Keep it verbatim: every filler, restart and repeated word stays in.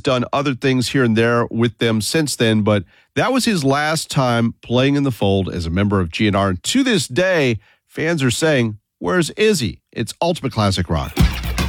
done other things here and there with them since then, but that was his last time playing in the fold as a member of G N R. And to this day, fans are saying, "Where's Izzy?" It's Ultimate Classic Rock.